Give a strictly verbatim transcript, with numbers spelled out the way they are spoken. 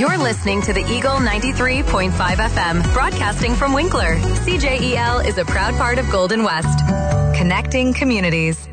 You're listening to the Eagle ninety-three point five F M, broadcasting from Winkler. C J E L is a proud part of Golden West. Connecting communities.